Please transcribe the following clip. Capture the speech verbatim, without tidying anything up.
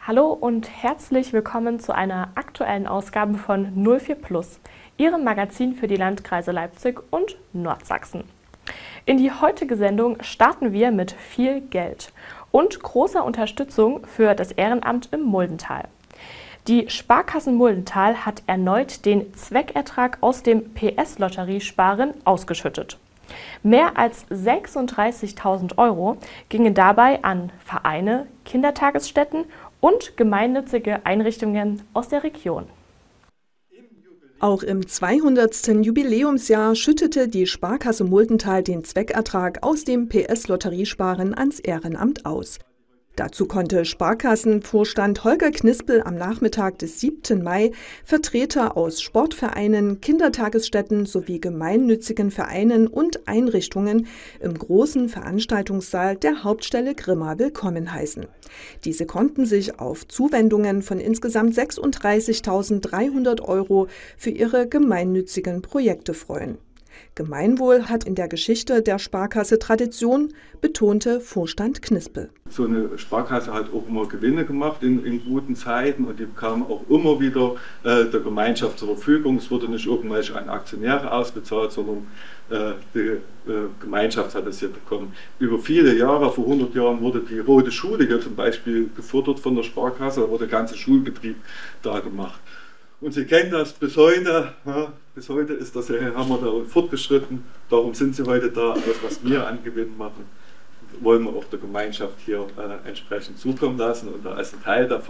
Hallo und herzlich willkommen zu einer aktuellen Ausgabe von null vier Plus, Ihrem Magazin für die Landkreise Leipzig und Nordsachsen. In die heutige Sendung starten wir mit viel Geld und großer Unterstützung für das Ehrenamt im Muldental. Die Sparkassen Muldental hat erneut den Zweckertrag aus dem P S-Lotteriesparen ausgeschüttet. Mehr als sechsunddreißigtausend Euro gingen dabei an Vereine, Kindertagesstätten und gemeinnützige Einrichtungen aus der Region. Auch im zweihundertsten Jubiläumsjahr schüttete die Sparkasse Muldental den Zweckertrag aus dem P S-Lotteriesparen ans Ehrenamt aus. Dazu konnte Sparkassenvorstand Holger Knispel am Nachmittag des siebten Mai Vertreter aus Sportvereinen, Kindertagesstätten sowie gemeinnützigen Vereinen und Einrichtungen im großen Veranstaltungssaal der Hauptstelle Grimma willkommen heißen. Diese konnten sich auf Zuwendungen von insgesamt sechsunddreißigtausenddreihundert Euro für ihre gemeinnützigen Projekte freuen. Gemeinwohl hat in der Geschichte der Sparkasse Tradition, betonte Vorstand Knispel. So eine Sparkasse hat auch immer Gewinne gemacht in, in guten Zeiten und die kamen auch immer wieder äh, der Gemeinschaft zur Verfügung. Es wurde nicht irgendwelche an Aktionäre ausbezahlt, sondern äh, die äh, Gemeinschaft hat es hier bekommen. Über viele Jahre, vor hundert Jahren, wurde die Rote Schule hier zum Beispiel gefördert von der Sparkasse, da wurde der ganze Schulbetrieb da gemacht. Und Sie kennen das bis heute, ja, bis heute ist das, haben wir da fortgeschritten, darum sind Sie heute da, alles was wir an Gewinn machen, wollen wir auch der Gemeinschaft hier äh, entsprechend zukommen lassen und da als ein Teil davon